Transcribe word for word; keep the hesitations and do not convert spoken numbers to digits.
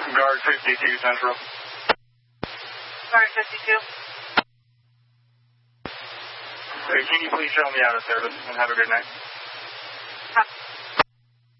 Guard fifty-two Central. Guard fifty-two. Hey, can you please show me out of service and have a good night?